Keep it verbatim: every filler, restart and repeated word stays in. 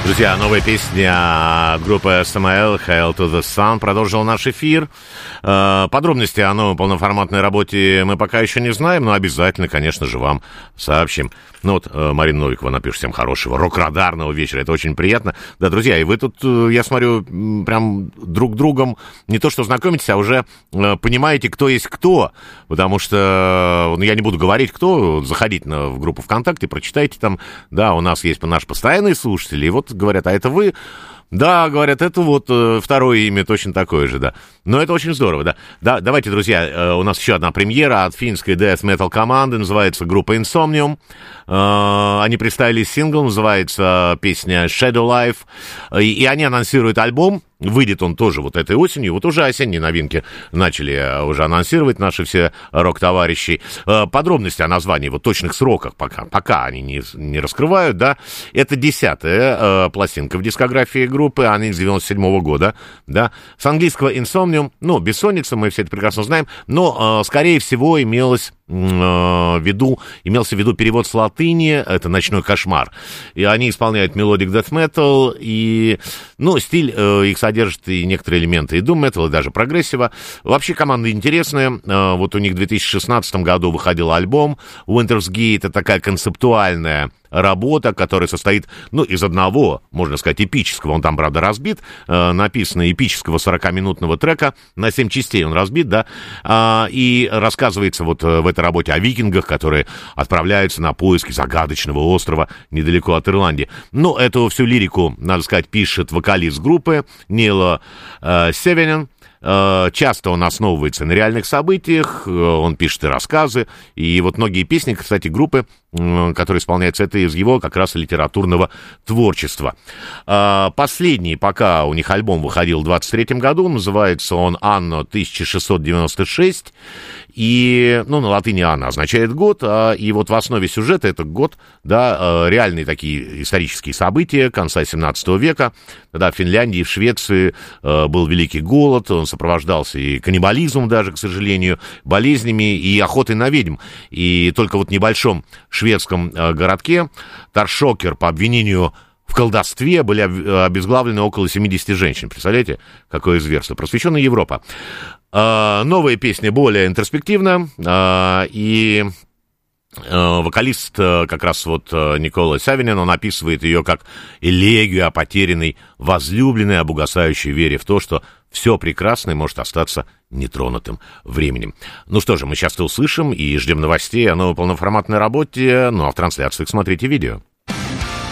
Друзья, новая песня группы эс эм эл «Hail to the Sun» продолжила наш эфир. Подробности о новой полноформатной работе мы пока еще не знаем, но обязательно, конечно же, вам сообщим. Ну вот Марина Новикова напишет: всем хорошего рок-радарного вечера, это очень приятно. Да, друзья, и вы тут, я смотрю, прям друг другом не то что знакомитесь, а уже понимаете, кто есть кто, потому что, ну, я не буду говорить, кто, заходите на, в группу ВКонтакте, прочитайте там, да, у нас есть наш постоянный слушатель, и вот говорят: а это вы? Да, говорят, это вот э, второе имя точно такое же, да. Но это очень здорово, да. Да, давайте, друзья, э, у нас еще одна премьера от финской death metal команды, называется группа Insomnium. Э, они представили сингл, называется песня Shadow Life, и, и они анонсируют альбом. Выйдет он тоже вот этой осенью. Вот уже осенние новинки начали уже анонсировать наши все рок-товарищи. Подробности о названии, вот точных сроках пока, пока они не, не раскрывают, да. Это десятая э, пластинка в дискографии группы, они с девяносто седьмого года, да. С английского Insomnium, ну, бессонница, мы все это прекрасно знаем, но, э, скорее всего, имелось в виду, имелся в виду перевод с латыни, это «Ночной кошмар». И они исполняют мелодик death metal, и, ну, стиль э, их содержит и некоторые элементы и doom metal, и даже прогрессива. Вообще команда интересная. Э, вот у них в две тысячи шестнадцатом году выходил альбом Winter's Gate, это такая концептуальная работа, которая состоит, ну, из одного, можно сказать, эпического, он там, правда, разбит, э, написано эпического сорокаминутного трека, на семь частей он разбит, да, э, и рассказывается вот в этой работе о викингах, которые отправляются на поиски загадочного острова недалеко от Ирландии. Ну, эту всю лирику, надо сказать, пишет вокалист группы Нила э, Севенен. Часто он основывается на реальных событиях, он пишет и рассказы, и вот многие песни, кстати, группы, которые исполняются, это из его как раз литературного творчества. Последний пока у них альбом выходил в двадцать третьем году, называется он «Анно тысяча шестьсот девяносто шесть», и, ну, на латыни «Анно» означает год, а, и вот в основе сюжета это год, да, реальные такие исторические события конца семнадцатого века, когда в Финляндии и в Швеции был великий голод, он сопровождался и каннибализмом даже, к сожалению, болезнями и охотой на ведьм. И только вот в небольшом шведском городке Торшокер по обвинению в колдовстве были обезглавлены около семидесяти женщин. Представляете, какое зверство? Просвещенная Европа. Новая песня более интроспективна, и вокалист как раз вот Никола Савинен, он описывает ее как элегию о потерянной возлюбленной, об угасающей вере в то, что все прекрасное может остаться нетронутым временем. Ну что же, мы сейчас-то услышим и ждем новостей о новой полноформатной работе, ну а в трансляциях смотрите видео.